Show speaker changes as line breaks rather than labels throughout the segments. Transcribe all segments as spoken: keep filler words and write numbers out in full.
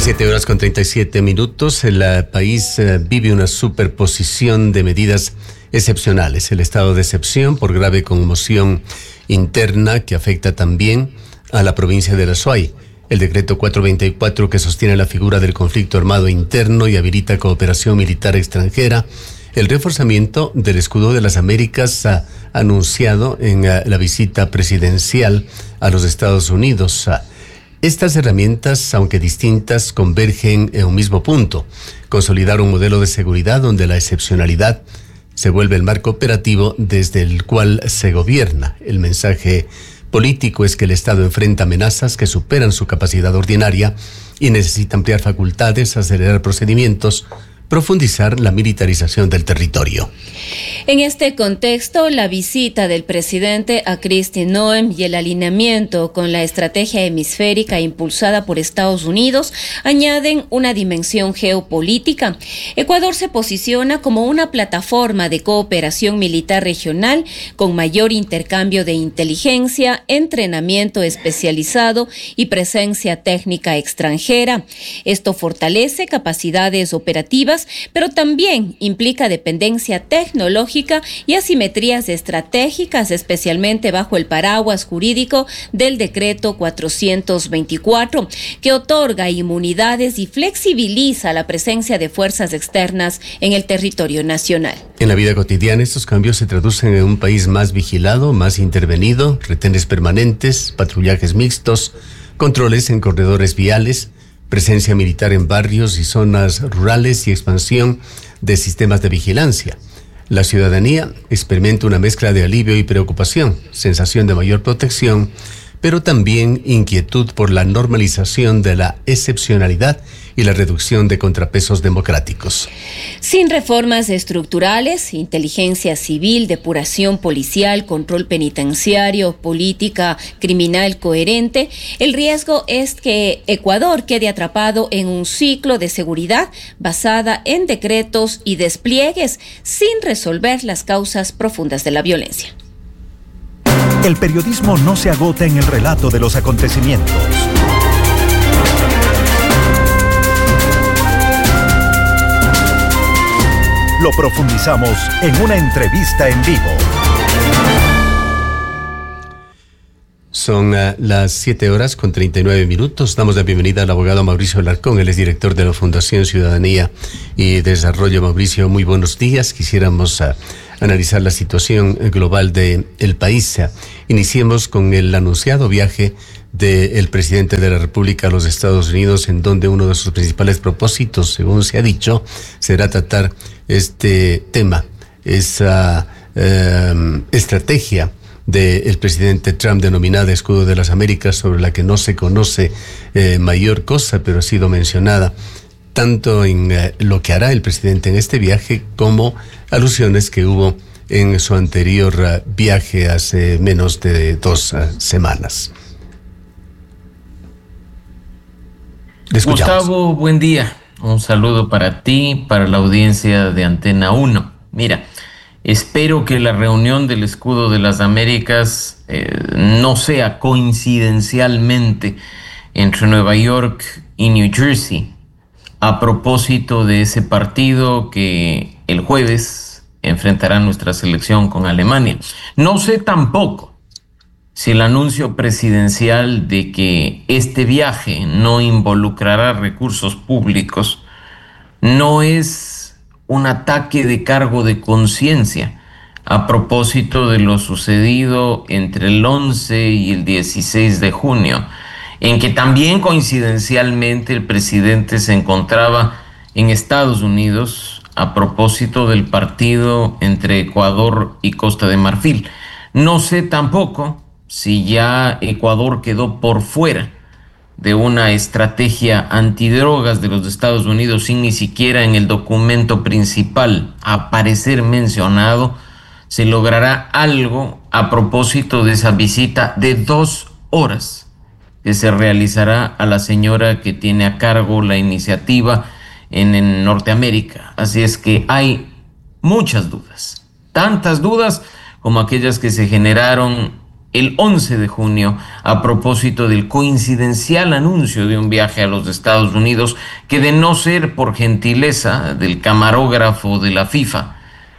siete horas con treinta y siete minutos. El país eh, vive una superposición de medidas excepcionales. El estado de excepción por grave conmoción interna que afecta también a la provincia de La Suay. El decreto cuatrocientos veinticuatro que sostiene la figura del conflicto armado interno y habilita cooperación militar extranjera. El reforzamiento del escudo de las Américas ha anunciado en uh, la visita presidencial a los Estados Unidos. Uh, Estas herramientas, aunque distintas, convergen en un mismo punto: consolidar un modelo de seguridad donde la excepcionalidad se vuelve el marco operativo desde el cual se gobierna. El mensaje político es que el Estado enfrenta amenazas que superan su capacidad ordinaria y necesita ampliar facultades, acelerar procedimientos, profundizar la militarización del territorio.
En este contexto, la visita del presidente a Kristi Noem y el alineamiento con la estrategia hemisférica impulsada por Estados Unidos añaden una dimensión geopolítica. Ecuador se posiciona como una plataforma de cooperación militar regional con mayor intercambio de inteligencia, entrenamiento especializado y presencia técnica extranjera. Esto fortalece capacidades operativas, pero también implica dependencia tecnológica y asimetrías estratégicas, especialmente bajo el paraguas jurídico del decreto cuatrocientos veinticuatro, que otorga inmunidades y flexibiliza la presencia de fuerzas externas en el territorio nacional.
En la vida cotidiana, estos cambios se traducen en un país más vigilado, más intervenido, retenes permanentes, patrullajes mixtos, controles en corredores viales, presencia militar en barrios y zonas rurales y expansión de sistemas de vigilancia. La ciudadanía experimenta una mezcla de alivio y preocupación, sensación de mayor protección, pero también inquietud por la normalización de la excepcionalidad y la reducción de contrapesos democráticos.
Sin reformas estructurales, inteligencia civil, depuración policial, control penitenciario, política criminal coherente, el riesgo es que Ecuador quede atrapado en un ciclo de seguridad basada en decretos y despliegues sin resolver las causas profundas de la violencia.
El periodismo no se agota en el relato de los acontecimientos. Lo profundizamos en una entrevista en vivo.
Son uh, las siete horas con treinta y nueve minutos. Damos la bienvenida al abogado Mauricio Alarcón. Él es director de la Fundación Ciudadanía y Desarrollo. Mauricio, muy buenos días. Quisiéramos uh, analizar la situación global del país. Uh, iniciemos con el anunciado viaje del presidente de la República a los Estados Unidos, en donde uno de sus principales propósitos, según se ha dicho, será tratar este tema, esa uh, estrategia del presidente Trump denominada Escudo de las Américas, sobre la que no se conoce eh, mayor cosa, pero ha sido mencionada tanto en eh, lo que hará el presidente en este viaje como alusiones que hubo en su anterior uh, viaje hace menos de dos uh, semanas.
Gustavo, buen día. Un saludo para ti, para la audiencia de Antena uno. Mira, espero que la reunión del Escudo de las Américas eh, no sea coincidencialmente entre Nueva York y New Jersey, a propósito de ese partido que el jueves enfrentará nuestra selección con Alemania. No sé tampoco si el anuncio presidencial de que este viaje no involucrará recursos públicos no es un ataque de cargo de conciencia a propósito de lo sucedido entre el once y el dieciséis de junio, en que también coincidencialmente el presidente se encontraba en Estados Unidos a propósito del partido entre Ecuador y Costa de Marfil. No sé tampoco si ya Ecuador quedó por fuera de una estrategia antidrogas de los Estados Unidos sin ni siquiera en el documento principal aparecer mencionado. Se logrará algo a propósito de esa visita de dos horas que se realizará a la señora que tiene a cargo la iniciativa en, en Norteamérica. Así es que hay muchas dudas, tantas dudas como aquellas que se generaron el once de junio a propósito del coincidencial anuncio de un viaje a los Estados Unidos que, de no ser por gentileza del camarógrafo de la FIFA,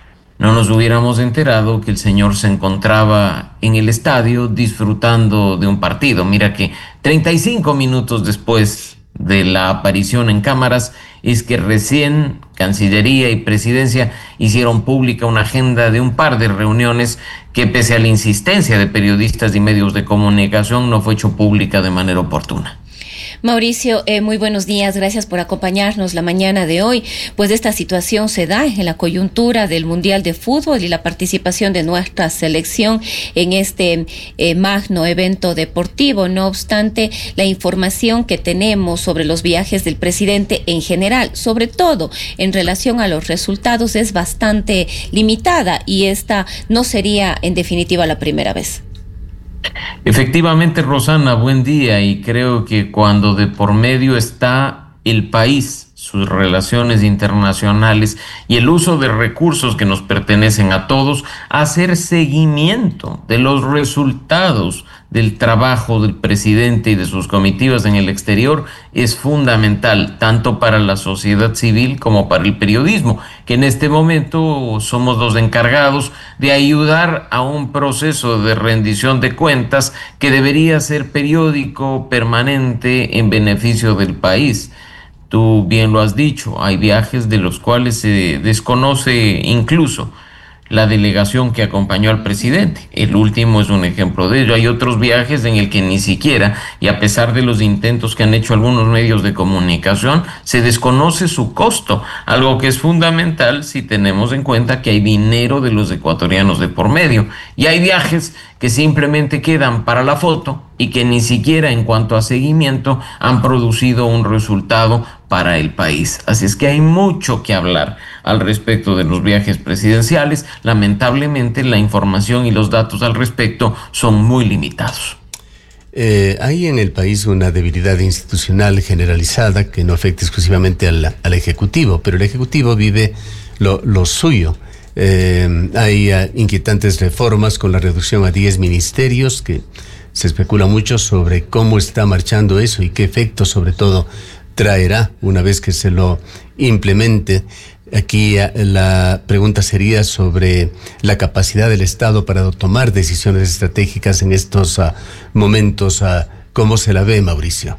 no nos hubiéramos enterado que el señor se encontraba en el estadio disfrutando de un partido. Mira que treinta y cinco minutos después de la aparición en cámaras es que recién Cancillería y Presidencia hicieron pública una agenda de un par de reuniones que, pese a la insistencia de periodistas y medios de comunicación, no fue hecho pública de manera oportuna.
Mauricio, eh, muy buenos días, gracias por acompañarnos la mañana de hoy. Pues esta situación se da en la coyuntura del Mundial de Fútbol y la participación de nuestra selección en este eh, magno evento deportivo. No obstante, la información que tenemos sobre los viajes del presidente en general, sobre todo en relación a los resultados, es bastante limitada, y esta no sería en definitiva la primera vez.
Efectivamente, Rosana, buen día, y creo que cuando de por medio está el país, sus relaciones internacionales y el uso de recursos que nos pertenecen a todos, hacer seguimiento de los resultados del trabajo del presidente y de sus comitivas en el exterior es fundamental, tanto para la sociedad civil como para el periodismo, que en este momento somos los encargados de ayudar a un proceso de rendición de cuentas que debería ser periódico, permanente, en beneficio del país. Tú bien lo has dicho, hay viajes de los cuales se desconoce incluso la delegación que acompañó al presidente. El último es un ejemplo de ello. Hay otros viajes en el que ni siquiera, y a pesar de los intentos que han hecho algunos medios de comunicación, se desconoce su costo, algo que es fundamental si tenemos en cuenta que hay dinero de los ecuatorianos de por medio. Y hay viajes que simplemente quedan para la foto y que ni siquiera en cuanto a seguimiento han producido un resultado para el país. Así es que hay mucho que hablar al respecto de los viajes presidenciales. Lamentablemente, la información y los datos al respecto son muy limitados.
Eh, hay en el país una debilidad institucional generalizada que no afecta exclusivamente al, al Ejecutivo, pero el Ejecutivo vive lo, lo suyo. Eh, hay uh, inquietantes reformas con la reducción a diez ministerios, que se especula mucho sobre cómo está marchando eso y qué efecto sobre todo traerá una vez que se lo implemente. Aquí uh, la pregunta sería sobre la capacidad del Estado para tomar decisiones estratégicas en estos uh, momentos. Uh, ¿Cómo se la ve, Mauricio?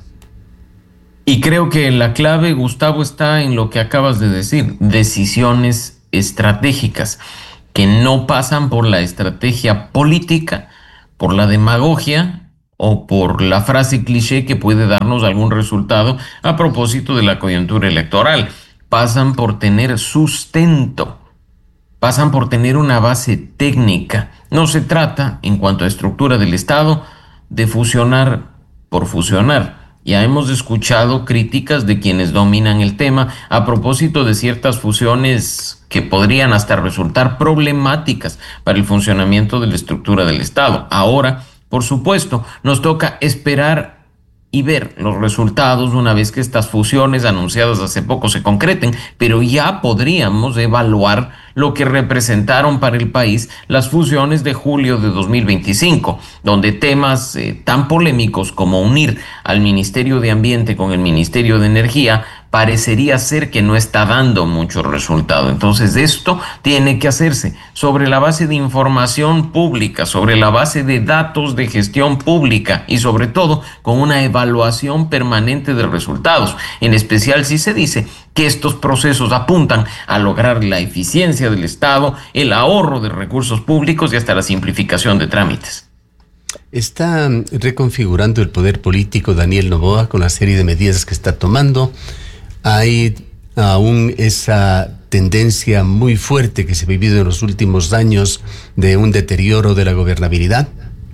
Y creo que la clave, Gustavo, está en lo que acabas de decir: decisiones estratégicas que no pasan por la estrategia política, por la demagogia o por la frase cliché que puede darnos algún resultado a propósito de la coyuntura electoral. Pasan por tener sustento, pasan por tener una base técnica. No se trata, en cuanto a estructura del Estado, de fusionar por fusionar. Ya hemos escuchado críticas de quienes dominan el tema a propósito de ciertas fusiones que podrían hasta resultar problemáticas para el funcionamiento de la estructura del Estado. Ahora, por supuesto, nos toca esperar y ver los resultados una vez que estas fusiones anunciadas hace poco se concreten, pero ya podríamos evaluar lo que representaron para el país las fusiones de julio de dos mil veinticinco, donde temas eh, tan polémicos como unir al Ministerio de Ambiente con el Ministerio de Energía parecería ser que no está dando mucho resultado. Entonces, esto tiene que hacerse sobre la base de información pública, sobre la base de datos de gestión pública y sobre todo con una evaluación permanente de resultados, en especial si se dice que estos procesos apuntan a lograr la eficiencia del Estado, el ahorro de recursos públicos y hasta la simplificación de trámites.
Está reconfigurando el poder político Daniel Noboa con la serie de medidas que está tomando. Hay aún esa tendencia muy fuerte que se ha vivido en los últimos años de un deterioro de la gobernabilidad.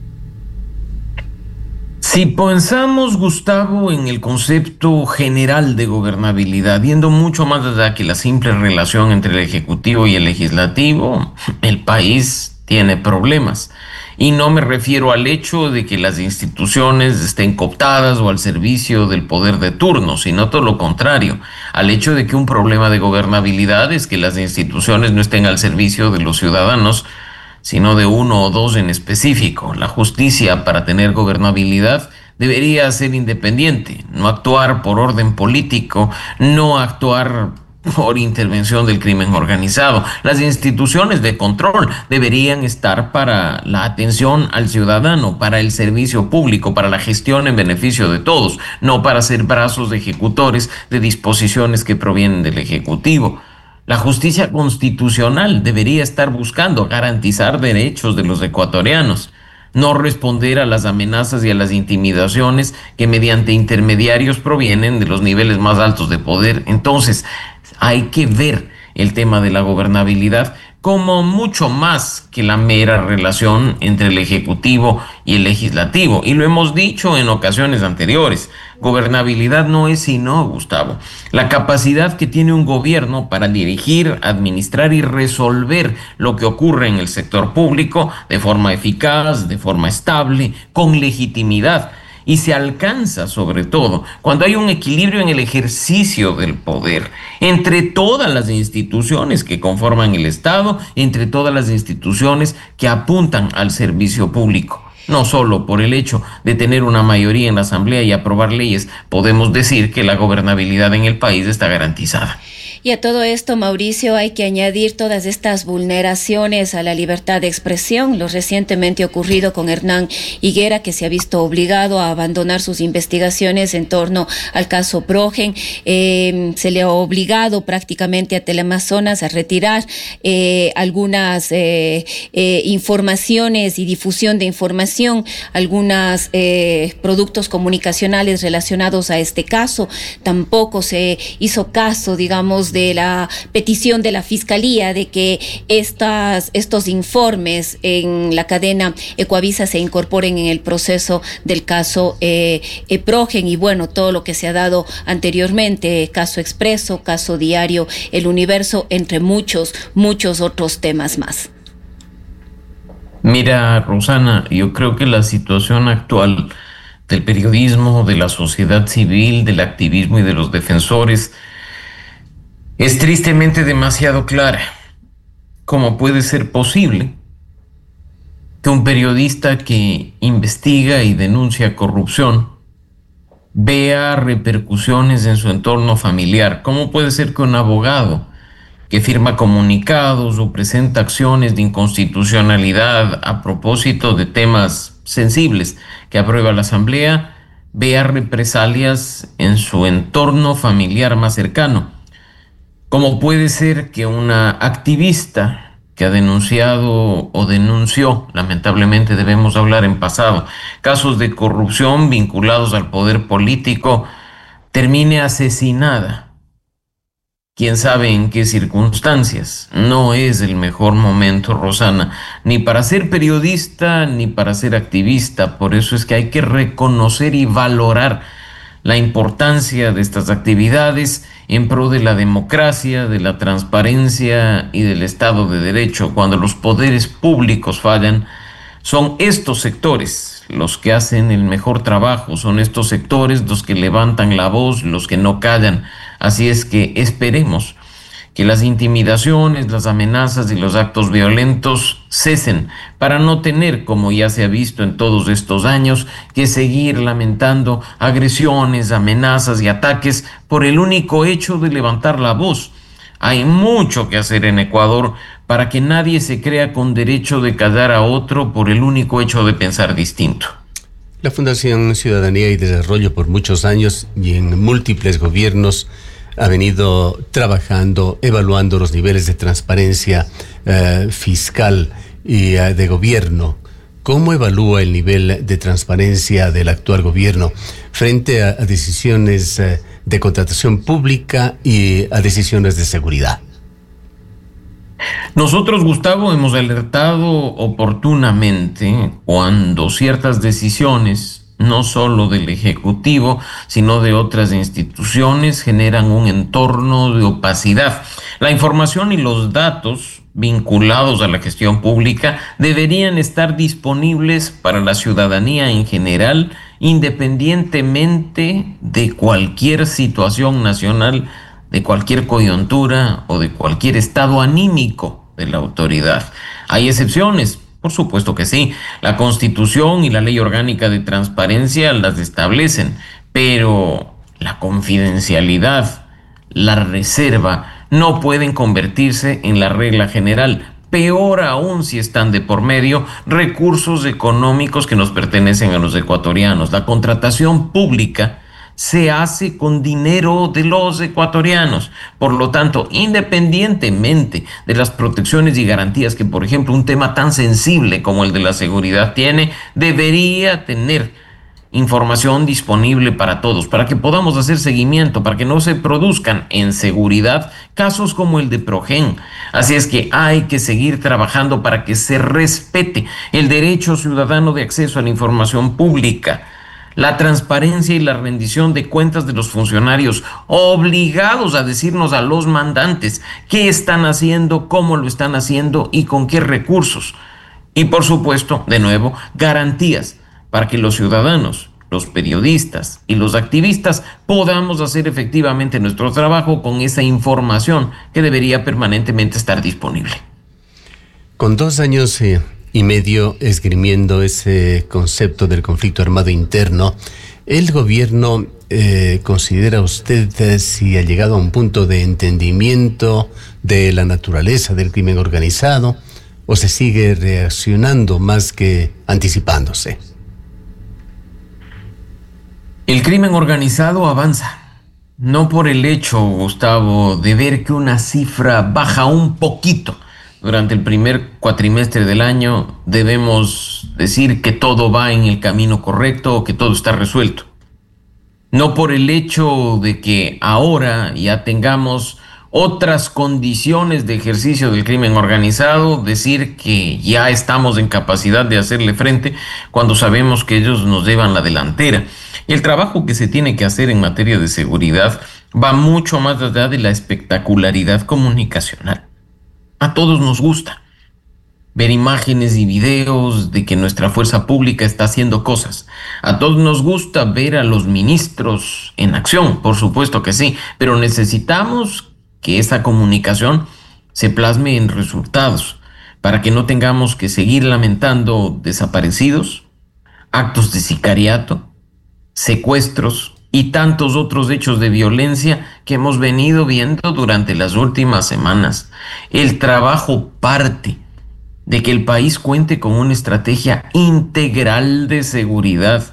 Si pensamos, Gustavo, en el concepto general de gobernabilidad, viendo mucho más allá que la simple relación entre el Ejecutivo y el Legislativo, el país tiene problemas. Y no me refiero al hecho de que las instituciones estén cooptadas o al servicio del poder de turno, sino todo lo contrario, al hecho de que un problema de gobernabilidad es que las instituciones no estén al servicio de los ciudadanos, sino de uno o dos en específico. La justicia, para tener gobernabilidad, debería ser independiente, no actuar por orden político, no actuar por intervención del crimen organizado. Las instituciones de control deberían estar para la atención al ciudadano, para el servicio público, para la gestión en beneficio de todos, no para ser brazos ejecutores de disposiciones que provienen del Ejecutivo. La justicia constitucional debería estar buscando garantizar derechos de los ecuatorianos, no responder a las amenazas y a las intimidaciones que mediante intermediarios provienen de los niveles más altos de poder. Entonces, hay que ver el tema de la gobernabilidad como mucho más que la mera relación entre el Ejecutivo y el Legislativo. Y lo hemos dicho en ocasiones anteriores, gobernabilidad no es sino, Gustavo, la capacidad que tiene un gobierno para dirigir, administrar y resolver lo que ocurre en el sector público de forma eficaz, de forma estable, con legitimidad. Y se alcanza, sobre todo, cuando hay un equilibrio en el ejercicio del poder entre todas las instituciones que conforman el Estado, entre todas las instituciones que apuntan al servicio público. No solo por el hecho de tener una mayoría en la Asamblea y aprobar leyes, podemos decir que la gobernabilidad en el país está garantizada.
Y a todo esto, Mauricio, hay que añadir todas estas vulneraciones a la libertad de expresión, lo recientemente ocurrido con Hernán Higuera, que se ha visto obligado a abandonar sus investigaciones en torno al caso Progen. Eh, se le ha obligado prácticamente a Teleamazonas a retirar eh, algunas eh, eh, informaciones y difusión de información, algunos eh, productos comunicacionales relacionados a este caso. Tampoco se hizo caso, digamos, de la petición de la Fiscalía de que estas, estos informes en la cadena Ecuavisa se incorporen en el proceso del caso eh, eh, Progen, y bueno, todo lo que se ha dado anteriormente, caso Expreso, caso Diario El Universo, entre muchos, muchos otros temas más.
Mira, Rosana, yo creo que la situación actual del periodismo, de la sociedad civil, del activismo y de los defensores es tristemente demasiado clara. ¿Cómo puede ser posible que un periodista que investiga y denuncia corrupción vea repercusiones en su entorno familiar? ¿Cómo puede ser que un abogado que firma comunicados o presenta acciones de inconstitucionalidad a propósito de temas sensibles que aprueba la Asamblea vea represalias en su entorno familiar más cercano? ¿Cómo puede ser que una activista que ha denunciado o denunció, lamentablemente debemos hablar en pasado, casos de corrupción vinculados al poder político, termine asesinada? ¿Quién sabe en qué circunstancias? No es el mejor momento, Rosana, ni para ser periodista ni para ser activista. Por eso es que hay que reconocer y valorar la importancia de estas actividades en pro de la democracia, de la transparencia y del Estado de Derecho. Cuando los poderes públicos fallan, son estos sectores los que hacen el mejor trabajo, son estos sectores los que levantan la voz, los que no callan. Así es que esperemos que las intimidaciones, las amenazas y los actos violentos cesen para no tener, como ya se ha visto en todos estos años, que seguir lamentando agresiones, amenazas y ataques por el único hecho de levantar la voz. Hay mucho que hacer en Ecuador para que nadie se crea con derecho de callar a otro por el único hecho de pensar distinto.
La Fundación Ciudadanía y Desarrollo por muchos años y en múltiples gobiernos ha venido trabajando, evaluando los niveles de transparencia eh, fiscal y eh, de gobierno. ¿Cómo evalúa el nivel de transparencia del actual gobierno frente a, a decisiones eh, de contratación pública y a decisiones de seguridad?
Nosotros, Gustavo, hemos alertado oportunamente cuando ciertas decisiones, no solo del Ejecutivo, sino de otras instituciones, generan un entorno de opacidad. La información y los datos vinculados a la gestión pública deberían estar disponibles para la ciudadanía en general, independientemente de cualquier situación nacional, de cualquier coyuntura o de cualquier estado anímico de la autoridad. ¿Hay excepciones? Por supuesto que sí. La Constitución y la Ley Orgánica de Transparencia las establecen, pero la confidencialidad, la reserva, no pueden convertirse en la regla general. Peor aún si están de por medio recursos económicos que nos pertenecen a los ecuatorianos. La contratación pública se hace con dinero de los ecuatorianos. Por lo tanto, independientemente de las protecciones y garantías que, por ejemplo, un tema tan sensible como el de la seguridad tiene, debería tener información disponible para todos, para que podamos hacer seguimiento, para que no se produzcan en seguridad casos como el de Progen. Así es que hay que seguir trabajando para que se respete el derecho ciudadano de acceso a la información pública, la transparencia y la rendición de cuentas de los funcionarios, obligados a decirnos a los mandantes qué están haciendo, cómo lo están haciendo y con qué recursos. Y por supuesto, de nuevo, garantías para que los ciudadanos, los periodistas y los activistas podamos hacer efectivamente nuestro trabajo con esa información que debería permanentemente estar disponible.
Con dos años eh, y medio esgrimiendo ese concepto del conflicto armado interno, ¿el gobierno eh, considera usted eh, si ha llegado a un punto de entendimiento de la naturaleza del crimen organizado o se sigue reaccionando más que anticipándose?
El crimen organizado avanza, no por el hecho, Gustavo, de ver que una cifra baja un poquito durante el primer cuatrimestre del año, debemos decir que todo va en el camino correcto o que todo está resuelto. No por el hecho de que ahora ya tengamos otras condiciones de ejercicio del crimen organizado, decir que ya estamos en capacidad de hacerle frente cuando sabemos que ellos nos llevan la delantera. El trabajo que se tiene que hacer en materia de seguridad va mucho más allá de la espectacularidad comunicacional. A todos nos gusta ver imágenes y videos de que nuestra fuerza pública está haciendo cosas. A todos nos gusta ver a los ministros en acción, por supuesto que sí, pero necesitamos que esa comunicación se plasme en resultados para que no tengamos que seguir lamentando desaparecidos, actos de sicariato, secuestros y tantos otros hechos de violencia que hemos venido viendo durante las últimas semanas. El trabajo parte de que el país cuente con una estrategia integral de seguridad,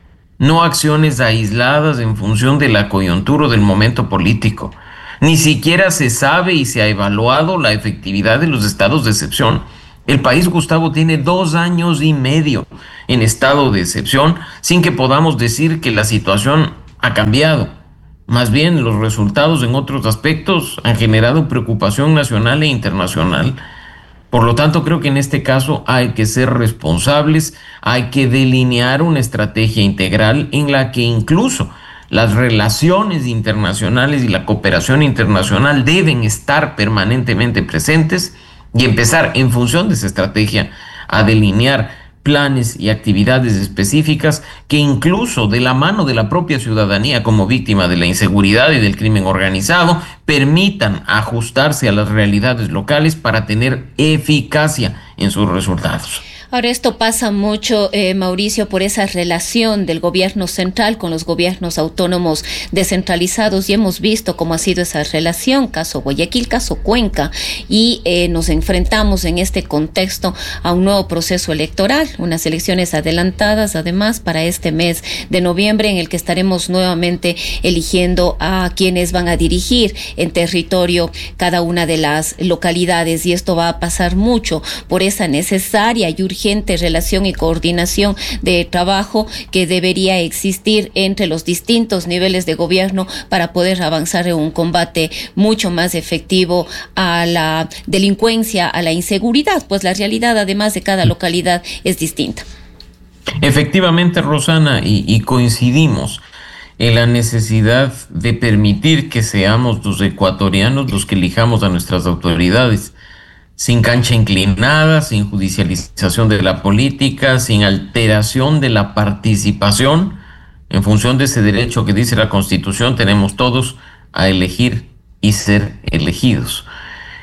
no acciones aisladas en función de la coyuntura o del momento político. Ni siquiera se sabe y se ha evaluado la efectividad de los estados de excepción. El país, Gustavo, tiene dos años y medio en estado de excepción sin que podamos decir que la situación ha cambiado. Más bien, los resultados en otros aspectos han generado preocupación nacional e internacional. Por lo tanto, creo que en este caso hay que ser responsables, hay que delinear una estrategia integral en la que incluso las relaciones internacionales y la cooperación internacional deben estar permanentemente presentes y empezar en función de esa estrategia a delinear planes y actividades específicas que incluso de la mano de la propia ciudadanía como víctima de la inseguridad y del crimen organizado permitan ajustarse a las realidades locales para tener eficacia en sus resultados.
Ahora, esto pasa mucho, eh, Mauricio, por esa relación del gobierno central con los gobiernos autónomos descentralizados, y hemos visto cómo ha sido esa relación, caso Guayaquil, caso Cuenca, y eh, nos enfrentamos en este contexto a un nuevo proceso electoral, unas elecciones adelantadas además para este mes de noviembre, en el que estaremos nuevamente eligiendo a quienes van a dirigir en territorio cada una de las localidades, y esto va a pasar mucho por esa necesaria y urgente relación y coordinación de trabajo que debería existir entre los distintos niveles de gobierno para poder avanzar en un combate mucho más efectivo a la delincuencia, a la inseguridad, pues la realidad además de cada localidad es distinta.
Efectivamente, Rosana, y, y coincidimos en la necesidad de permitir que seamos los ecuatorianos los que elijamos a nuestras autoridades, sin cancha inclinada, sin judicialización de la política, sin alteración de la participación. En función de ese derecho que dice la Constitución, tenemos todos a elegir y ser elegidos.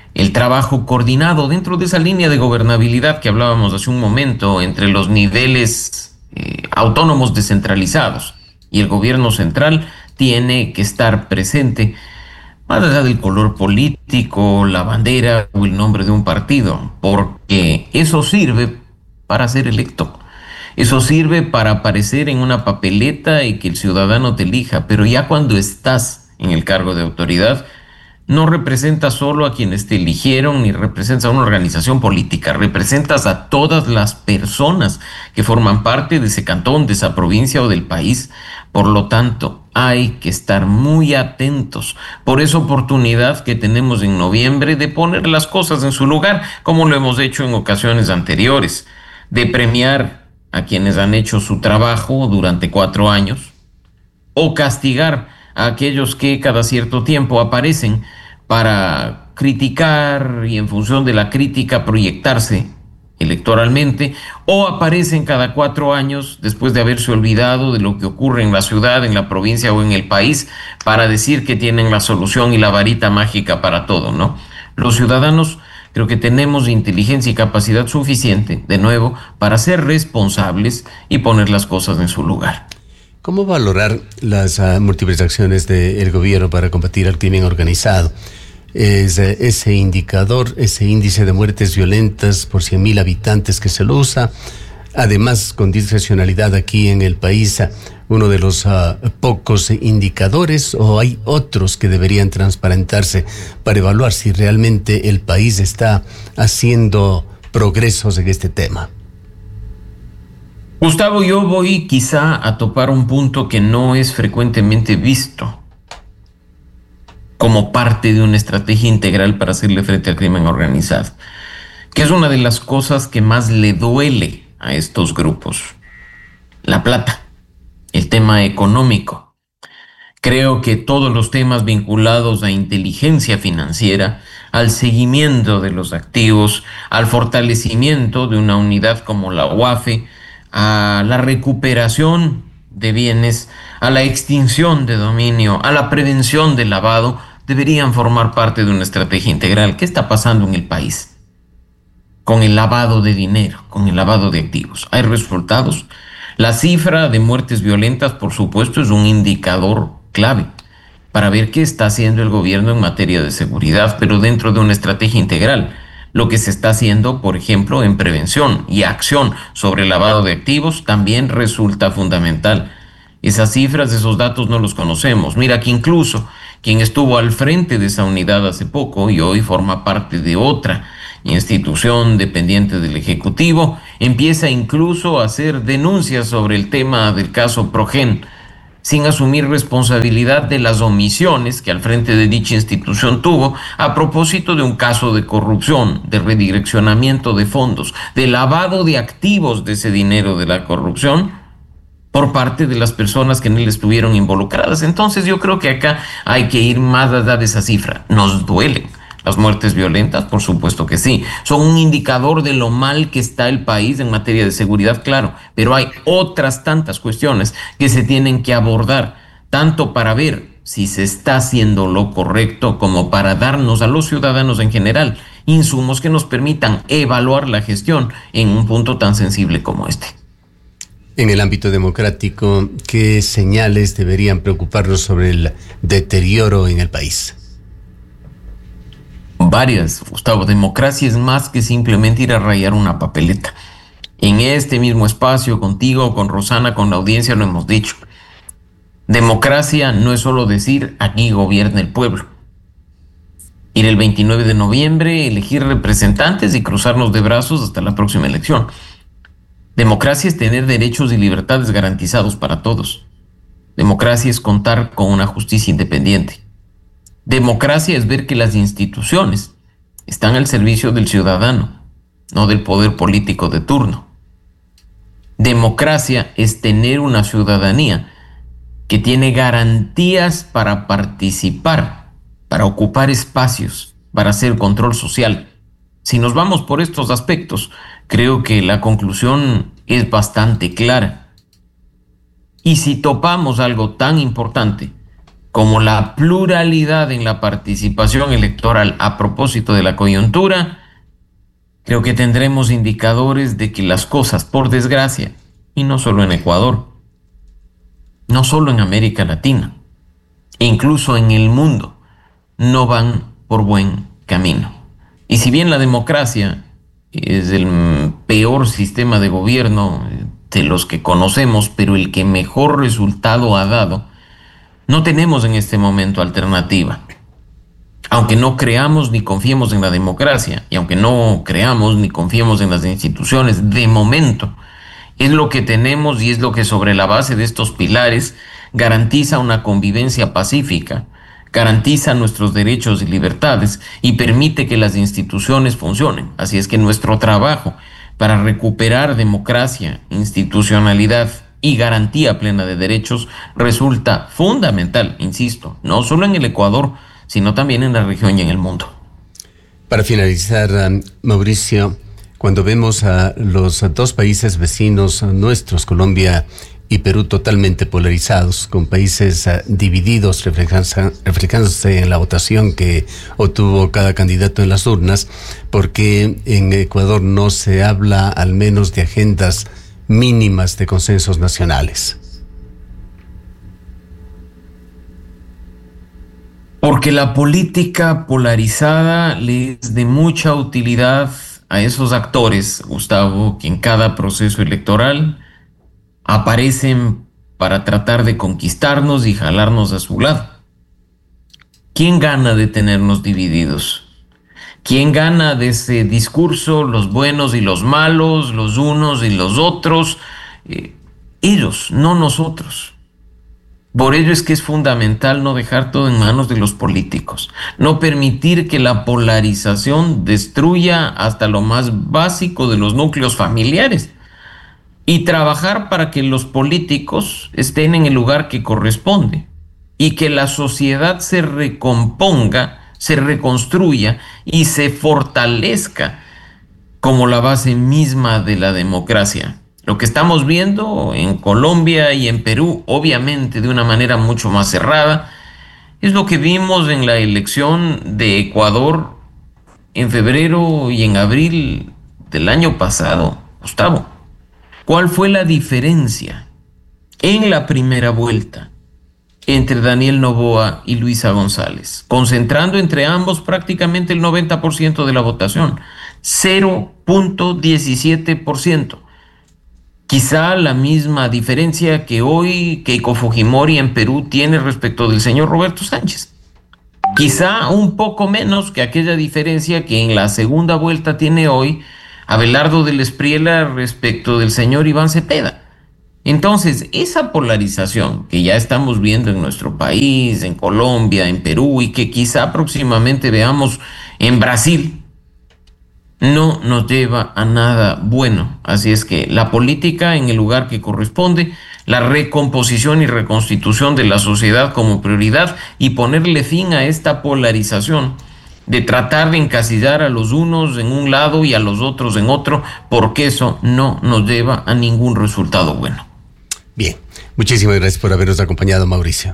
el trabajo coordinado dentro de esa línea de gobernabilidad que hablábamos hace un momento entre los niveles eh, autónomos descentralizados y el gobierno central tiene que estar presente, más allá del color político, la bandera o el nombre de un partido, porque eso sirve para ser electo. Eso sirve para aparecer en una papeleta y que el ciudadano te elija, pero ya cuando estás en el cargo de autoridad, no representas solo a quienes te eligieron ni representas a una organización política, representas a todas las personas que forman parte de ese cantón, de esa provincia o del país. Por lo tanto, hay que estar muy atentos por esa oportunidad que tenemos en noviembre de poner las cosas en su lugar, como lo hemos hecho en ocasiones anteriores, de premiar a quienes han hecho su trabajo durante cuatro años o castigar a aquellos que cada cierto tiempo aparecen para criticar y en función de la crítica proyectarse electoralmente, o aparecen cada cuatro años después de haberse olvidado de lo que ocurre en la ciudad, en la provincia o en el país para decir que tienen la solución y la varita mágica para todo, ¿no? Los ciudadanos creo que tenemos inteligencia y capacidad suficiente, de nuevo, para ser responsables y poner las cosas en su lugar.
¿Cómo valorar las uh, múltiples acciones del gobierno para combatir al crimen organizado? Es uh, ese indicador, ese índice de muertes violentas por cien mil habitantes que se lo usa, además con discrecionalidad aquí en el país, uh, uno de los uh, pocos indicadores, o hay otros que deberían transparentarse para evaluar si realmente el país está haciendo progresos en este tema?
Gustavo, yo voy quizá a topar un punto que no es frecuentemente visto como parte de una estrategia integral para hacerle frente al crimen organizado, que es una de las cosas que más le duele a estos grupos: la plata, el tema económico. Creo que todos los temas vinculados a inteligencia financiera, al seguimiento de los activos, al fortalecimiento de una unidad como la U A F E, a la recuperación de bienes, a la extinción de dominio, a la prevención del lavado, deberían formar parte de una estrategia integral. ¿Qué está pasando en el país con el lavado de dinero, con el lavado de activos? ¿Hay resultados? La cifra de muertes violentas, por supuesto, es un indicador clave para ver qué está haciendo el gobierno en materia de seguridad, pero dentro de una estrategia integral. Lo que se está haciendo, por ejemplo, en prevención y acción sobre el lavado de activos también resulta fundamental. Esas cifras, esos datos no los conocemos. Mira que incluso quien estuvo al frente de esa unidad hace poco y hoy forma parte de otra institución dependiente del Ejecutivo, empieza incluso a hacer denuncias sobre el tema del caso Progen, sin asumir responsabilidad de las omisiones que al frente de dicha institución tuvo a propósito de un caso de corrupción, de redireccionamiento de fondos, de lavado de activos de ese dinero de la corrupción por parte de las personas que en él estuvieron involucradas. Entonces yo creo que acá hay que ir más allá de esa cifra. Nos duelen las muertes violentas, por supuesto que sí. Son un indicador de lo mal que está el país en materia de seguridad, claro, pero hay otras tantas cuestiones que se tienen que abordar, tanto para ver si se está haciendo lo correcto como para darnos a los ciudadanos en general insumos que nos permitan evaluar la gestión en un punto tan sensible como este.
En el ámbito democrático, ¿qué señales deberían preocuparnos sobre el deterioro en el país?
Varias, Gustavo. Democracia es más que simplemente ir a rayar una papeleta. En este mismo espacio, contigo, con Rosana, con la audiencia, lo hemos dicho. Democracia no es solo decir aquí gobierna el pueblo. Ir el veintinueve de noviembre, elegir representantes y cruzarnos de brazos hasta la próxima elección. Democracia es tener derechos y libertades garantizados para todos. Democracia es contar con una justicia independiente. Democracia es ver que las instituciones están al servicio del ciudadano, no del poder político de turno. Democracia es tener una ciudadanía que tiene garantías para participar, para ocupar espacios, para hacer control social. Si nos vamos por estos aspectos, creo que la conclusión es bastante clara. Y si topamos algo tan importante como la pluralidad en la participación electoral a propósito de la coyuntura, creo que tendremos indicadores de que las cosas, por desgracia, y no solo en Ecuador, no solo en América Latina, incluso en el mundo, no van por buen camino. Y si bien la democracia es el peor sistema de gobierno de los que conocemos, pero el que mejor resultado ha dado, no tenemos en este momento alternativa. Aunque no creamos ni confiemos en la democracia, y aunque no creamos ni confiemos en las instituciones, de momento es lo que tenemos y es lo que sobre la base de estos pilares garantiza una convivencia pacífica, garantiza nuestros derechos y libertades y permite que las instituciones funcionen. Así es que nuestro trabajo para recuperar democracia, institucionalidad y garantía plena de derechos resulta fundamental, insisto, no solo en el Ecuador, sino también en la región y en el mundo.
Para finalizar, Mauricio, cuando vemos a los dos países vecinos nuestros, Colombia y Perú, totalmente polarizados, con países uh, divididos, reflejándose, reflejándose en la votación que obtuvo cada candidato en las urnas, porque en Ecuador no se habla al menos de agendas mínimas de consensos nacionales?
Porque la política polarizada le es de mucha utilidad a esos actores, Gustavo, que en cada proceso electoral aparecen para tratar de conquistarnos y jalarnos a su lado. ¿Quién gana de tenernos divididos? ¿Quién gana de ese discurso, los buenos y los malos, los unos y los otros? Eh, ellos, no nosotros. Por ello es que es fundamental no dejar todo en manos de los políticos, no permitir que la polarización destruya hasta lo más básico de los núcleos familiares y trabajar para que los políticos estén en el lugar que corresponde y que la sociedad se recomponga, se reconstruya y se fortalezca como la base misma de la democracia. Lo que estamos viendo en Colombia y en Perú, obviamente de una manera mucho más cerrada, es lo que vimos en la elección de Ecuador en febrero y en abril del año pasado. Gustavo, ¿cuál fue la diferencia en la primera vuelta entre Daniel Noboa y Luisa González, concentrando entre ambos prácticamente el noventa por ciento de la votación? cero punto diecisiete por ciento. Quizá la misma diferencia que hoy Keiko Fujimori en Perú tiene respecto del señor Roberto Sánchez. Quizá un poco menos que aquella diferencia que en la segunda vuelta tiene hoy Abelardo del Espriella respecto del señor Iván Cepeda. Entonces, esa polarización que ya estamos viendo en nuestro país, en Colombia, en Perú y que quizá próximamente veamos en Brasil, no nos lleva a nada bueno. Así es que la política en el lugar que corresponde, la recomposición y reconstitución de la sociedad como prioridad y ponerle fin a esta polarización de tratar de encasillar a los unos en un lado y a los otros en otro, porque eso no nos lleva a ningún resultado bueno.
Bien, muchísimas gracias por habernos acompañado, Mauricio.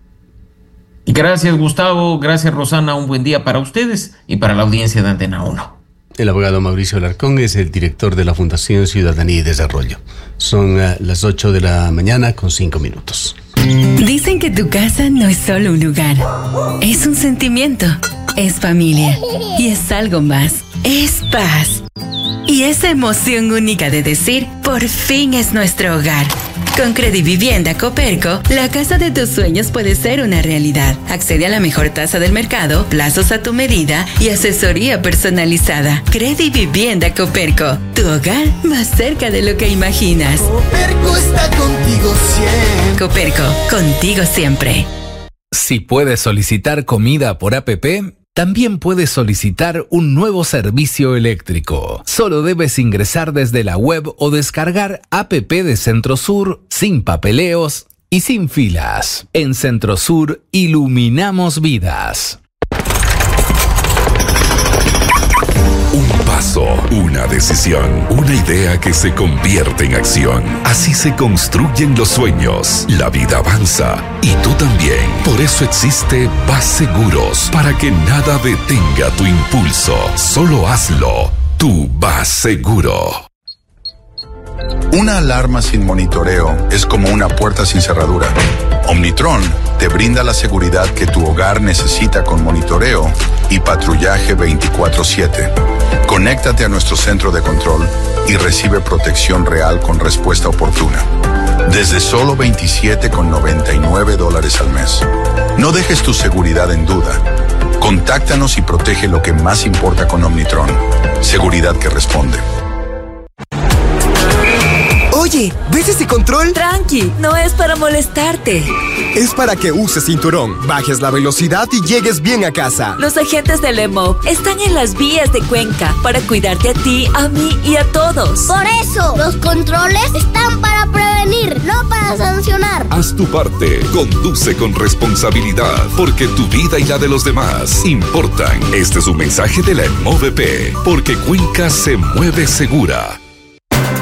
Gracias, Gustavo, gracias, Rosana, un buen día para ustedes y para la audiencia de Antena uno.
El abogado Mauricio Alarcón es el director de la Fundación Ciudadanía y Desarrollo. Son uh, las ocho de la mañana con cinco minutos.
Dicen que tu casa no es solo un lugar, es un sentimiento, es familia y es algo más, es paz. Y esa emoción única de decir, por fin es nuestro hogar. Con Credivivienda Coperco, la casa de tus sueños puede ser una realidad. Accede a la mejor tasa del mercado, plazos a tu medida y asesoría personalizada. Credivivienda Coperco, tu hogar más cerca de lo que imaginas.
Coperco está contigo siempre.
Coperco, contigo siempre.
Si puedes solicitar comida por app, también puedes solicitar un nuevo servicio eléctrico. Solo debes ingresar desde la web o descargar app de Centrosur sin papeleos y sin filas. En Centrosur iluminamos vidas.
Un paso, una decisión, una idea que se convierte en acción. Así se construyen los sueños, la vida avanza y tú también. Por eso existe Vas Seguros, para que nada detenga tu impulso. Solo hazlo. Tú vas seguro.
Una alarma sin monitoreo es como una puerta sin cerradura. Omnitron te brinda la seguridad que tu hogar necesita con monitoreo y patrullaje veinticuatro siete. Conéctate a nuestro centro de control y recibe protección real con respuesta oportuna. Desde solo veintisiete con noventa y nueve dólares al mes. No dejes tu seguridad en duda. Contáctanos y protege lo que más importa con Omnitron. Seguridad que responde.
Oye, ¿ves ese control?
Tranqui, no es para molestarte.
Es para que uses cinturón, bajes la velocidad y llegues bien a casa.
Los agentes del E M O V están en las vías de Cuenca para cuidarte a ti, a mí y a todos.
Por eso, los controles están para prevenir, no para sancionar.
Haz tu parte, conduce con responsabilidad, porque tu vida y la de los demás importan. Este es un mensaje de la E M O V E P, porque Cuenca se mueve segura.